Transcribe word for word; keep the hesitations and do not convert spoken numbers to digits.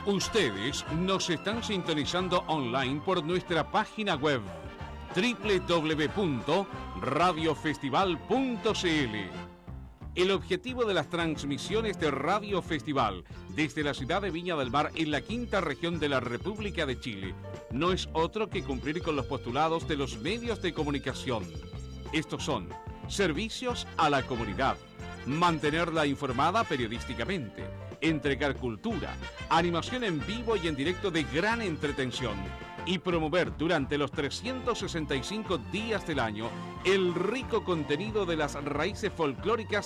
Ustedes nos están sintonizando online por nuestra página web doble u doble u doble u punto radio festival punto c l. El objetivo de las transmisiones de Radio Festival desde la ciudad de Viña del Mar en la quinta región de la República de Chile no es otro que cumplir con los postulados de los medios de comunicación. Estos son: servicios a la comunidad, mantenerla informada periodísticamente, entregar cultura, animación en vivo y en directo de gran entretención y promover durante los trescientos sesenta y cinco días del año el rico contenido de las raíces folclóricas